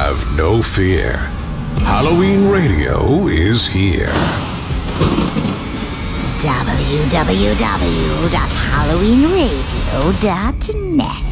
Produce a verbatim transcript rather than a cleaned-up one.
Have no fear. Halloween Radio is here. w w w dot halloween radio dot net